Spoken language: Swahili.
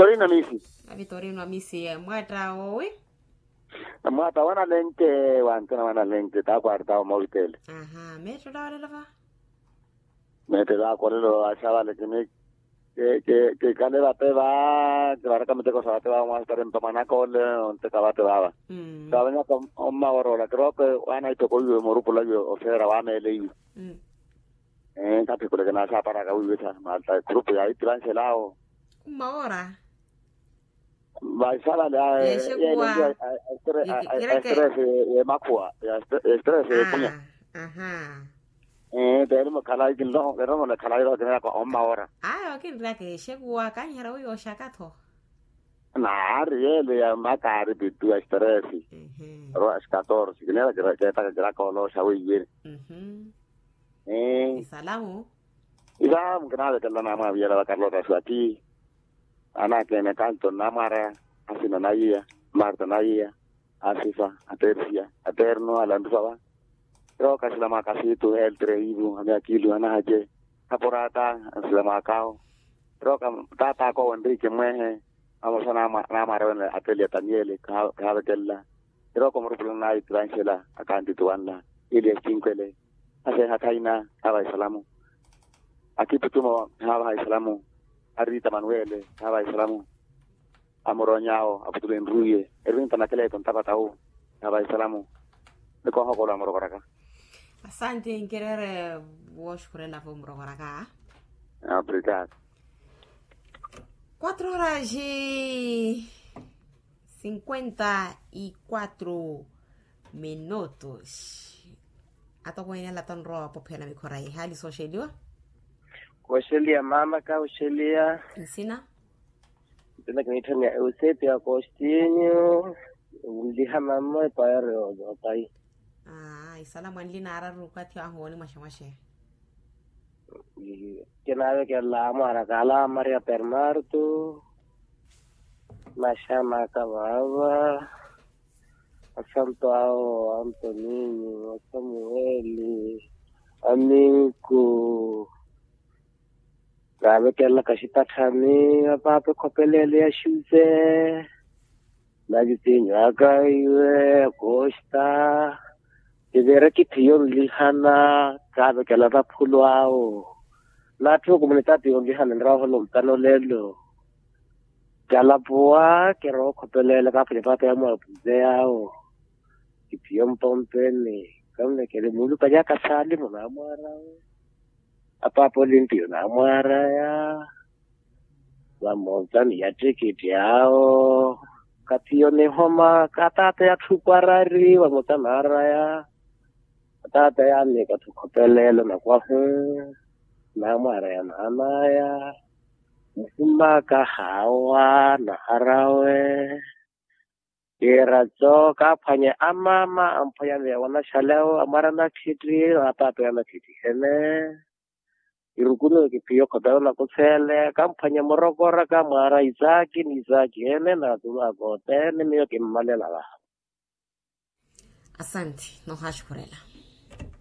Vitorino misi. A Vitorino amisi mwata owi. Mwata wana lente wantana wana lente ta kwarta mo hotel. Aha, metro da wala fa. Mete da ko lo achava le que kale va te va, que va camete cosa te va a estar en pamana con te acaba te va. Saben con omma ora creo que wana ito ko yo moru pula yo o sea wana le. Tapi ko le na sa para ka uwi sa malta grupo ya itran selao. Uma hora. Vai sala la stress makua ya stress punya. Aha. Pero kalai gillo pero mo kalai ro kena ko omma ora. Okay, rake shegwa kanyara uyo shakato. Na riele ya makari bitu stress. Ro as 14 kena que ko lo shawi yir. Salamu. Ila mkana de la mama viera la Carlota Suati. Ana que me canto namara, asina naia, Marta naia, asifa, atercia, aterno alandusaba. Pero casi la macasito el treibu, a mi aquilo anaje, aporata, la macao. Pero tata ko Enrique Mueje, vamos a namara en atelier Taniele, cada que la. Pero como rupulana y tranchela, acá en Tituana, Ilia Chinquele, hace Hakaina, Aba Salamu. Aquí putumo, Aba Salamu. Arita Manuele, Aba Islamu, Amoroñao, Abdulin Ruye, Erwin Tanakele contaba Tau, Aba Islamu, de cojo con la Mororaca. Asante en querer wash por la Mororaca. Obrigado. 4:54 minutos. Ato ko ina laton ro po pena mi korai hali social. Koshelia mama ka ushelia. Insina. Tena kinitania usepi ya kostinyo. Uliha mama payare ojo pai. Isala manli nara rukati ahoni mashamashe. Kenawe ke la mara kala maria permartu. Mashama kawava. Santo Antonino, Samueli, Amico. Gabe ke la kashita thami apa kopelele ya shuze la jitinyo aga iwe costa ibera kithiyo lihana gabe ke la phulwao la tho komunitati yo lihana ra ho lomtano lelo kala bua ke ro kopelele ka phele pa ya mo buze yao kithiyo mpompene kamne ke le mulu pa ya kasali mo na mara apa limpio na mwara ya la montani ya ticket yao katio ne homa katata ya thuparari wa motanara ya katata ya ne ka thukopelelo na kwa na mwara ya na ya mfuma ka hawa na harawe era zo ka phanya amama amphaya le wana shalao amara na khitri apa ya na khitri hele irukuno ke pio kotao na kosele kampanya morokora ka mara izaki ene na tula kote ne mio ke malela la. Asante, no hashkurela.